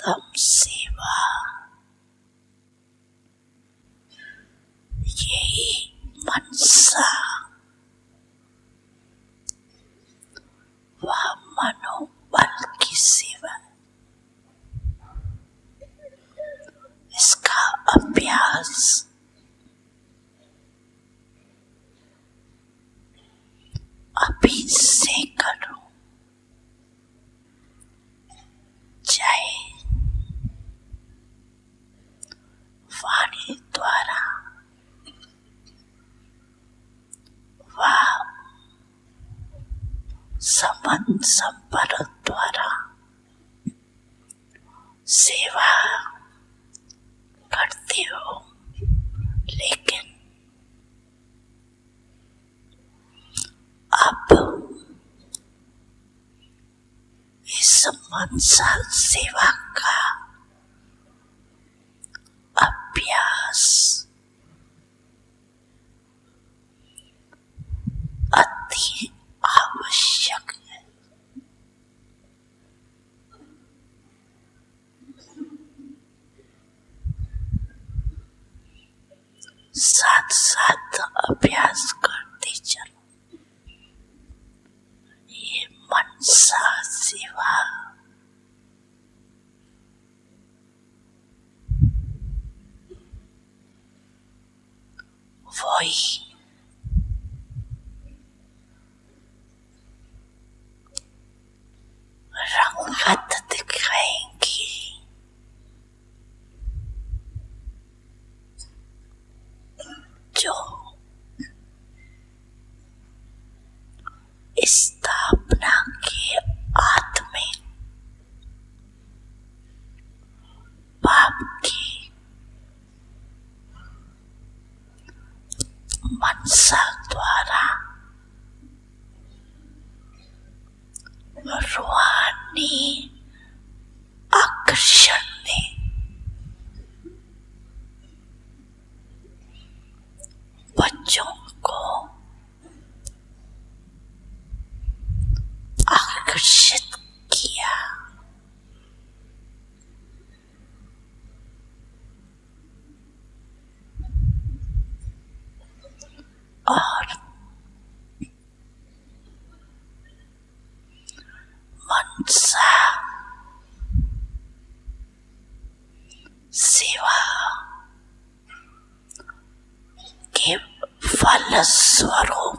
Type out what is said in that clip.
उत्तम सेवा, यही मनसा वह मनोबल की सेवा। इसका अभ्यास अभी से करो, चाहे वाणी द्वारा व संबंध संपर्क द्वारा सेवा करते हो, लेकिन अब इस मनसा सेवा का अभ्यास अति आवश्यक है। साथ साथ अभ्यास करते चलो। ये मनसा सेवा वही रंगत दिखाएंगी जो स्थापना के आत्मे पाप की मनसा द्वारा रूहानी आकर्षण ने बच्चों को आकर्षित किया और मनसा सेवा के फल स्वरूप